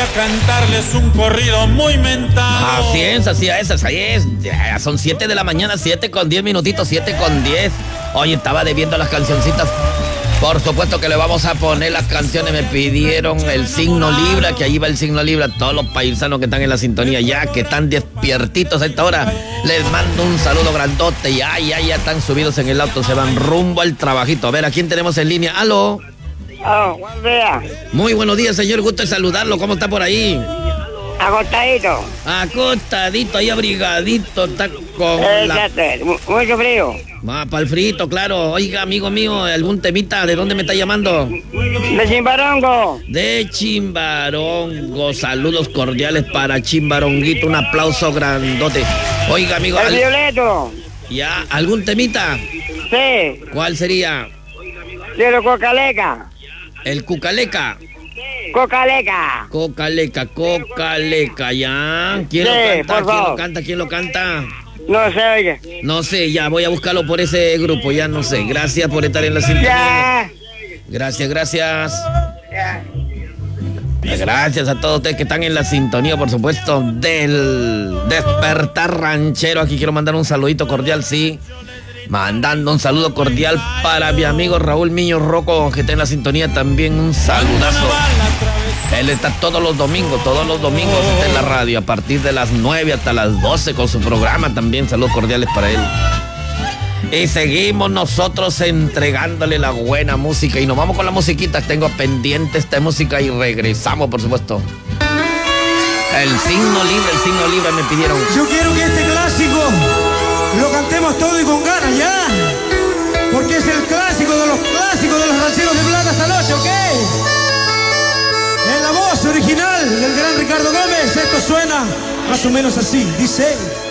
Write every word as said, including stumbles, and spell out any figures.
cantarles un corrido muy mentado. Así es, así es, así es. Ya son siete de la mañana, siete con diez minutitos, siete con diez. Oye, estaba debiendo las cancioncitas. Por supuesto que le vamos a poner las canciones. Me pidieron el signo Libra, que ahí va el signo Libra. Todos los paisanos que están en la sintonía ya, que están despiertitos a esta hora, les mando un saludo grandote. Ya, ya, ya están subidos en el auto, se van rumbo al trabajito. A ver, ¿a quién tenemos en línea? ¿Aló? Oh, buenos días. Muy buenos días, señor. Gusto de saludarlo. ¿Cómo está por ahí? Acostadito. Acostadito, ahí abrigadito. Está con Eh, la... ya, mucho frío. Va para el frito, claro. Oiga, amigo mío, ¿algún temita? ¿De dónde me está llamando? De Chimbarongo. De Chimbarongo. Saludos cordiales para Chimbaronguito. Un aplauso grandote. Oiga, amigo. El al... violeto. ¿Ya? ¿Algún temita? Sí. ¿Cuál sería? De los Cocaleca. El Cucaleca. Cocaleca. Cocaleca, Cocaleca, ¿ya? ¿Quién Sí, lo canta? por ¿Quién favor. lo canta? ¿Quién lo canta? No se oye. No sé, ya voy a buscarlo por ese grupo, ya no sé. Gracias por estar en la sintonía. Ya. Gracias, gracias. Ya. Gracias a todos ustedes que están en la sintonía, por supuesto, del Despertar Ranchero. Aquí quiero mandar un saludito cordial, sí. Mandando un saludo cordial para mi amigo Raúl Miño Rocco, que está en la sintonía también. Un saludazo. Él está todos los domingos, todos los domingos está en la radio, a partir de las nueve hasta las doce con su programa también. Saludos cordiales para él. Y seguimos nosotros entregándole la buena música. Y nos vamos con la musiquita. Tengo pendiente esta música y regresamos, por supuesto. El signo libre, el signo libre me pidieron. Yo quiero que este clásico lo cantemos todo y con ganas, ¿ya? Porque es el clásico de los clásicos de los rancheros de plata esta noche, ¿ok? En la voz original del gran Ricardo Gómez, esto suena más o menos así, dice...